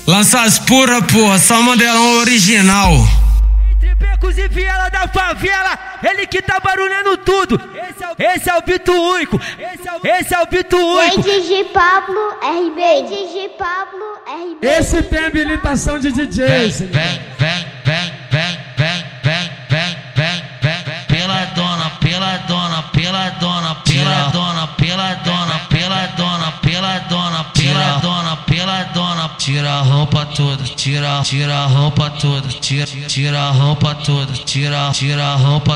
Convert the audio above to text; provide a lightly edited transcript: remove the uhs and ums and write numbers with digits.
Lança as pura, porra, só modelão original. Entre becos e viela da favela, ele que tá barulhando tudo. Esse é o Bito Único. Esse é o Bito Único. DJ Pablo RB. DJ Pablo RB. Esse tem habilitação de DJ. Vem. Tira a roupa toda, tira a roupa toda, tira a roupa toda, tira a roupa